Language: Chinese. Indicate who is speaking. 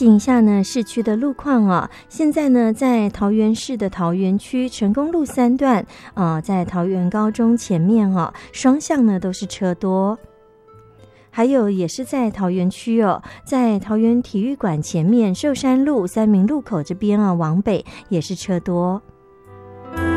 Speaker 1: 醒一下呢市区的路况啊。现在呢在桃园市的桃园区成功路3段在桃园高中前面双向呢都是车多。还有也是在桃园区在桃园体育馆前面寿山路三民路口这边往北也是车多。